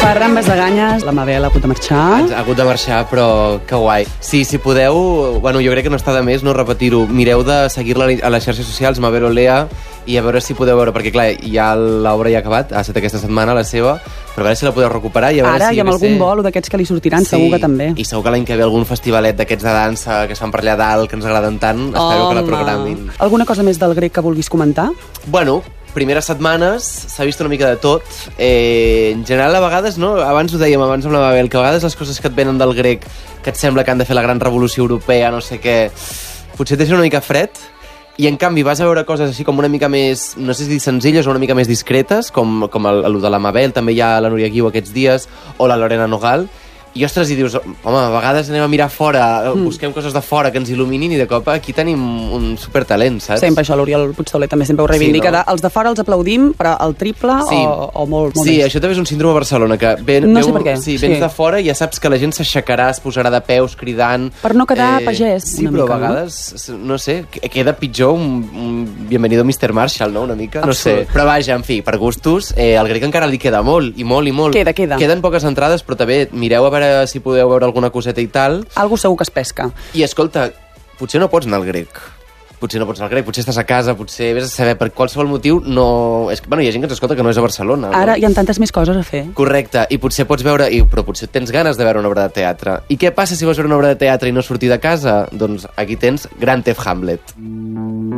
Per Rambes de Ganyes, la Mabel ha hagut de marxar. Ha hagut de marxar, però que guai. Sí, si podeu, bueno, jo crec que no està de més no repetir-ho. Mireu de seguir-la a les xarxes socials, Mabel Olea, i a veure si podeu veure, perquè clar, ja l'obra ja ha acabat, ha estat aquesta setmana la seva, però a veure si la podeu recuperar i a veure Ara, si... i amb algun bolo d'aquests que li sortiran, sí, segur que també. I segur que l'any que ve algun festivalet d'aquests de dansa que es fan per allà dalt, que ens agraden tant, espero que la programin. Alguna cosa més del grec que vulguis comentar? Bueno, primeres setmanes s'ha vist una mica de tot. En general, a vegades, no? Abans ho dèiem, abans amb la Mabel, que a vegades les coses que et venen del grec, que et sembla que han de fer la gran revolució europea, no sé què, potser et deixen una mica fred, i en canvi vas a veure coses així com una mica més, no sé si dir senzilles o una mica més discretes, com el de la Mabel, també hi ha la Núria Guiu aquests dies, o la Lorena Nogal, i ostres, i dius, home, a vegades anem a mirar fora, busquem coses de fora que ens il·luminin, i de cop aquí tenim un supertalent, saps? Sempre això, l'Oriol Puigdoler també sempre ho reivindica. Sí, no? Els de fora els aplaudim, però el triple sí. o molt sí, més. Això també és un síndrome a Barcelona, que no sé per què. Sí, vens de fora i ja saps que la gent s'aixecarà, es posarà de peus, cridant... Per no quedar pagès, sí, una però mica, a vegades, no sé, queda pitjor un bienvenido Mr. Marshall, no?, una mica, no sé. Però vaja, en fi, per gustos, el grec encara li queda molt, i molt, i molt. Queda. Queden poques entrades, però també mireu a veure si podeu veure alguna coseta i tal. Algú segur que es pesca. I escolta, potser no pots anar al grec. Potser estàs a casa, potser vés a saber, per qualsevol motiu no... És que, bueno, hi ha gent que ens escolta que no és a Barcelona. Ara no? Hi ha tantes més coses a fer. Correcte, i potser pots veure... Però potser tens ganes de veure una obra de teatre. I què passa si vols veure una obra de teatre i no sortir de casa? Doncs aquí tens Gran Theft Hamlet.